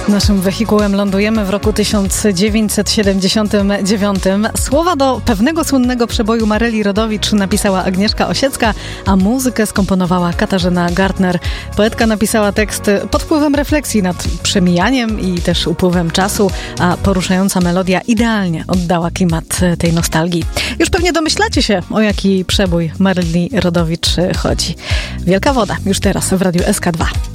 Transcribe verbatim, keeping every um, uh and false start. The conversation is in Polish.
Naszym wehikułem lądujemy w roku tysiąc dziewięćset siedemdziesiątym dziewiątym. Słowa do pewnego słynnego przeboju Maryli Rodowicz napisała Agnieszka Osiecka, a muzykę skomponowała Katarzyna Gartner. Poetka napisała tekst pod wpływem refleksji nad przemijaniem i też upływem czasu, a poruszająca melodia idealnie oddała klimat tej nostalgii. Już pewnie domyślacie się, o jaki przebój Maryli Rodowicz chodzi. Wielka woda, już teraz w Radiu S K dwa.